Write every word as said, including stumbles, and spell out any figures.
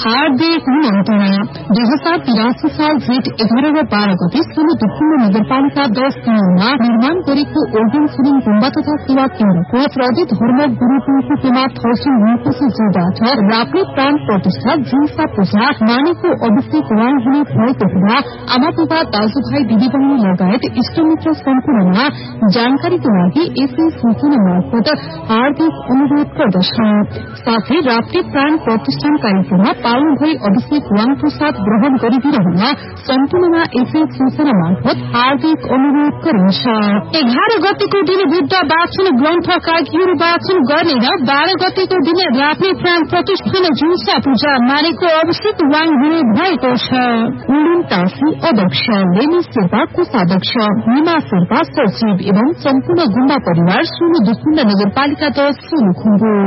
हार्दिक निमंत्रणा दुई हजार तिरासी साल जेठ एघार र बाह्र गते सोह्र दक्षिण नगरपालिका दस तीनमा निर्माण गरेको ओर्गन फिलिङ गुम्बा तथा सेवा केन्द्रको प्रदीप धर्म गुरूकुलको पेमा थर्सिङ हुनुपर्छ जोबाट राप्ने प्राण प्रतिष्ठा जिन्सा पूजा मानेको अभिषेक वाङ हुने भएको हुँदा आमा बुबा दाजुभाइ दिदीबहिनी लगायत इष्टमित्र सम्पूर्णमा जानकारीको लागि यसै सूचना मार्फत हार्दिक अनुरोध गर्दछ। साथै राप्ने प्राण प्रतिष्ठान कार्यक्रममा पाल्नु भई अभिषेक वाङ प्रसाद ग्रहण गरिदिनुहुन सम्पूर्णमा यसै सूचना मार्फत हार्दिक अनुरोध गरिन्छ। एघार गतेको दिन बुद्ध वाचन ग्रन्थ काकीहरू वाचन गर्ने र बाह्र गतेको दिन राप्ने प्राण प्रतिष्ठान जुन्सा पूजा मानेको अभिषेक वाङ हुने भएको छ। उडुन टासी अध्यक्ष, लेनी शेर्पा कोषाध्यक्ष, निमा शेर्पा सचिव एवं सम्पूर्ण गुम्बा परिवार सोह्र दुखुण्ड नगरपालिका दस सोलुखुम्बु।